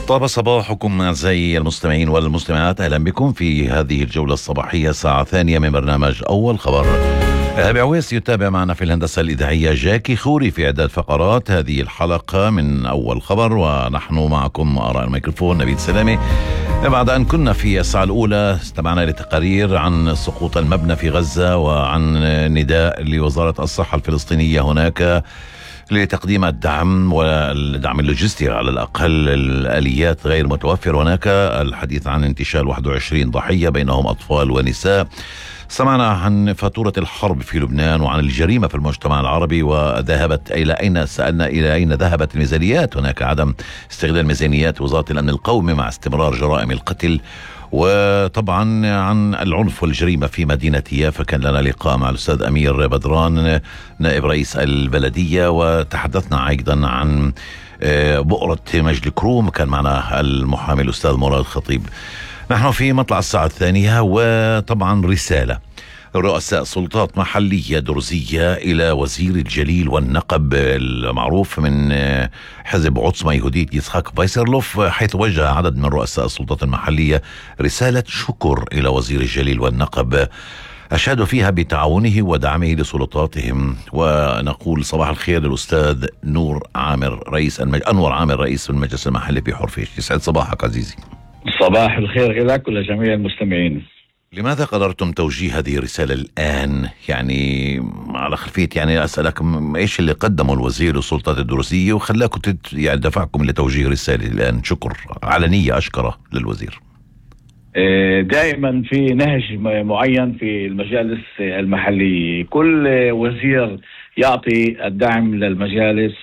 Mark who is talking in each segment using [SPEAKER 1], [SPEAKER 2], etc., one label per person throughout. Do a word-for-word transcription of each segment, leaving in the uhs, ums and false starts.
[SPEAKER 1] طاب صباحكم أعزائي المستمعين والمستمعات، أهلا بكم في هذه الجولة الصباحية، ساعة ثانية من برنامج أول خبر. إيهاب عويس يتابع معنا في الهندسة الإذاعية جاكي خوري في إعداد فقرات هذه الحلقة من أول خبر، ونحن معكم وراء الميكروفون نبيل سلامي. بعد أن كنا في الساعة الأولى استمعنا لتقارير عن سقوط المبنى في غزة وعن نداء لوزارة الصحة الفلسطينية هناك لتقديم الدعم والدعم اللوجستي على الأقل. الآليات غير متوفر هناك. الحديث عن انتشال واحد وعشرين ضحية بينهم أطفال ونساء. سمعنا عن فاتورة الحرب في لبنان وعن الجريمة في المجتمع العربي، وذهبت إلى أين، سألنا إلى أين ذهبت الميزانيات. هناك عدم استغلال ميزانيات وزارة الأمن القومي مع استمرار جرائم القتل. وطبعا عن العنف والجريمة في مدينة يافا كان لنا لقاء مع الأستاذ أمير بدران نائب رئيس البلدية، وتحدثنا أيضا عن بؤرة مجد كروم، كان معنا المحامي الأستاذ مراد خطيب. نحن في مطلع الساعة الثانية، وطبعا رسالة رؤساء سلطات محلية درزية إلى وزير الجليل والنقب المعروف من حزب عصمة يهودية يسحاق فايسرلوف، حيث وجه عدد من رؤساء السلطات المحلية رسالة شكر إلى وزير الجليل والنقب أشادوا فيها بتعاونه ودعمه لسلطاتهم. ونقول صباح الخير للأستاذ نور عامر رئيس المج... أنور عامر رئيس المجلس المحلي في حرفيش. يسعد صباحك عزيزي.
[SPEAKER 2] صباح الخير لك ولجميع المستمعين.
[SPEAKER 1] لماذا قدرتم توجيه هذه الرسالة الآن؟ يعني على خلفية، يعني أسألك إيش اللي قدمه الوزير للسلطات الدروزية وخلاكم تت... يعني دفعكم لتوجيه رسالة الآن شكر علنية أشكره للوزير؟
[SPEAKER 2] دائما في نهج معين في المجالس المحلية، كل وزير يعطي الدعم للمجالس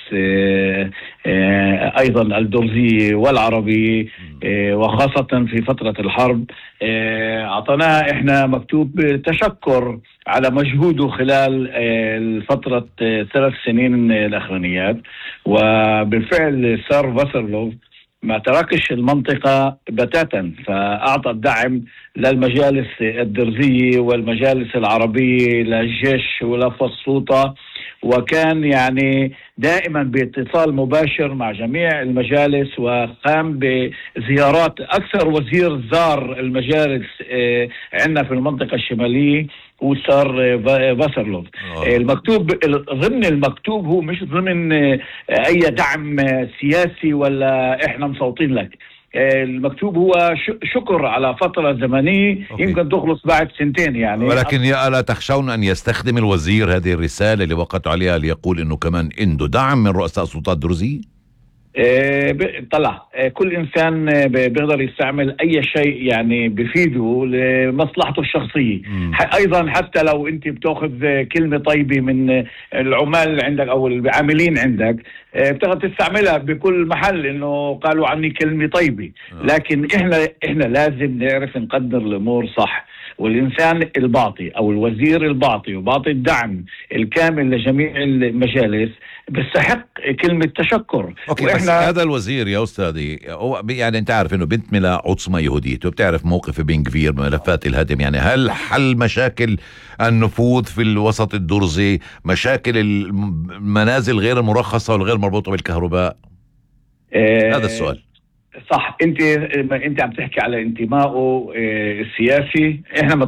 [SPEAKER 2] أيضا الدرزية والعربية، وخاصة في فترة الحرب. أعطيناه إحنا مكتوب تشكر على مجهوده خلال الفترة ثلاث سنين الأخرانيات، وبالفعل سار فاسرلوف ما تركش المنطقة بتاتا، فأعطى الدعم للمجالس الدرزية والمجالس العربية للجيش ولفصوطة، وكان يعني دائما باتصال مباشر مع جميع المجالس، وقام بزيارات. أكثر وزير زار المجالس عندنا في المنطقة الشمالية وصار فاسرلوف. المكتوب ضمن المكتوب هو مش ضمن أي دعم سياسي ولا إحنا مصوتين لك. المكتوب هو شكر على فترة زمنية يمكن تخلص بعد سنتين يعني.
[SPEAKER 1] ولكن يا ألا تخشون أن يستخدم الوزير هذه الرسالة اللي وقعت عليها ليقول إنه كمان عنده دعم من رؤساء السلطات الدروزية؟
[SPEAKER 2] طلع كل إنسان بيقدر يستعمل أي شيء يعني بفيده لمصلحته الشخصية. أيضا حتى لو أنت بتأخذ كلمة طيبة من العمال عندك أو العاملين عندك، بتقدر تستعملها بكل محل إنه قالوا عني كلمة طيبة. لكن إحنا إحنا لازم نعرف نقدر الأمور صح، والإنسان الباطي أو الوزير الباطي وباطي الدعم الكامل لجميع المجالس بيستحق كلمة تشكر.
[SPEAKER 1] أوكي، بس هذا الوزير يا أستاذي هو يعني أنت عارف إنه بنتمي لعصمة يهودية، وبتعرف موقف بن كفير ملفات الهدم. يعني هل حل مشاكل النفوذ في الوسط الدرزي، مشاكل المنازل غير المرخصة والغير مربوطة بالكهرباء؟ آه هذا السؤال.
[SPEAKER 2] صح، انت انت عم تحكي على انتمائه السياسي. احنا